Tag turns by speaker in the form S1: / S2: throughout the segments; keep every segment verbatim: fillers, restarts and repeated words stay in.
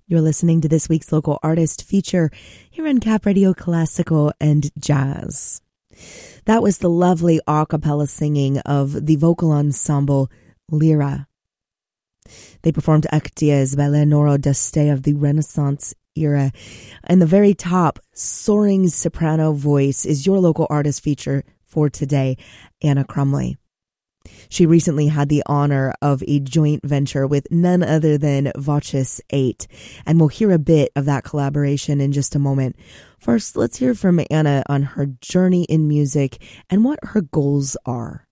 S1: You're listening to this week's local artist feature here on Cap Radio Classical and Jazz. That was the lovely a cappella singing of the vocal ensemble Lyra. They performed Actias by Leonora d'Este of the Renaissance era. And the very top, soaring soprano voice is your local artist feature for today, Anna Crumley. She recently had the honor of a joint venture with none other than Voces eight, and we'll hear a bit of that collaboration in just a moment. First, let's hear from Anna on her journey in music and what her goals are.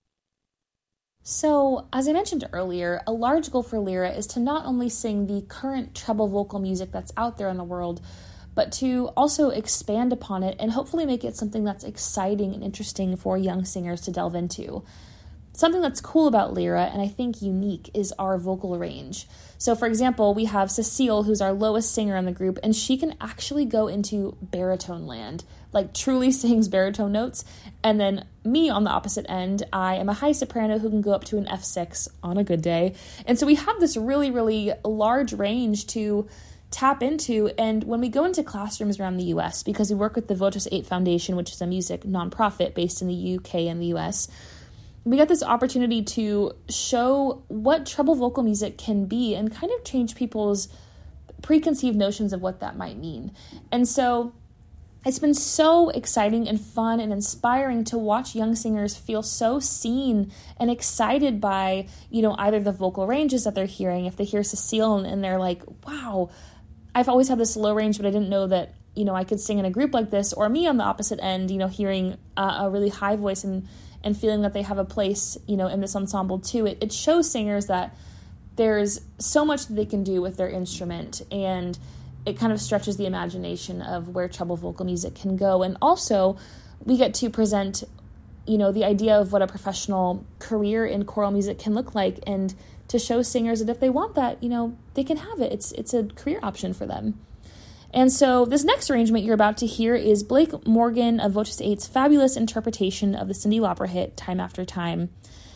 S2: So, as I mentioned earlier, a large goal for Lyra is to not only sing the current treble vocal music that's out there in the world, but to also expand upon it and hopefully make it something that's exciting and interesting for young singers to delve into. Something that's cool about Lyra, and I think unique, is our vocal range. So, for example, we have Cecile, who's our lowest singer in the group, and she can actually go into baritone land, like truly sings baritone notes. And then me on the opposite end, I am a high soprano who can go up to an F six on a good day. And so we have this really, really large range to tap into. And when we go into classrooms around the U S, because we work with the Voces eight Foundation, which is a music nonprofit based in the U K and the U S, we got this opportunity to show what treble vocal music can be and kind of change people's preconceived notions of what that might mean. And so it's been so exciting and fun and inspiring to watch young singers feel so seen and excited by, you know, either the vocal ranges that they're hearing. If they hear Cecile and they're like, wow, I've always had this low range, but I didn't know that, you know, I could sing in a group like this. Or me on the opposite end, you know, hearing uh, a really high voice and and feeling that they have a place, you know, in this ensemble too. It, it shows singers that there's so much that they can do with their instrument, and it kind of stretches the imagination of where treble vocal music can go. And also, we get to present, you know, the idea of what a professional career in choral music can look like, and to show singers that if they want that, you know, they can have it. It's it's a career option for them. And so this next arrangement you're about to hear is Blake Morgan of Voces eight's fabulous interpretation of the Cyndi Lauper hit Time After Time.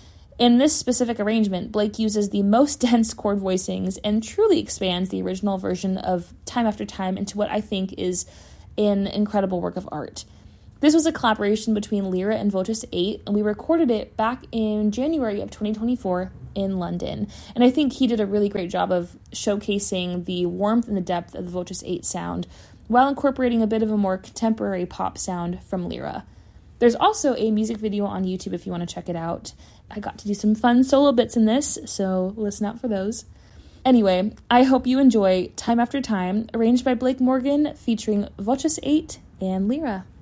S2: In this specific arrangement, Blake uses the most dense chord voicings and truly expands the original version of Time After Time into what I think is an incredible work of art. This was a collaboration between Lyra and Voces eight, and we recorded it back in January of twenty twenty-four in London. And I think he did a really great job of showcasing the warmth and the depth of the Voces eight sound while incorporating a bit of a more contemporary pop sound from Lyra. There's also a music video on YouTube if you want to check it out. I got to do some fun solo bits in this, so listen out for those. Anyway, I hope you enjoy Time After Time, arranged by Blake Morgan, featuring Voces eight and Lyra.